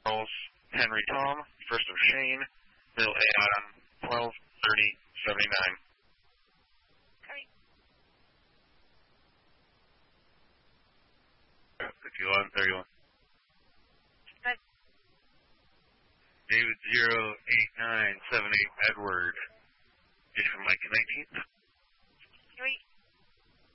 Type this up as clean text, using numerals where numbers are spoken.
Charles Henry Tom, first of Shane, Bill A. Adam, 123079. 5131. David 08978 Edward. Jason Mike 19th.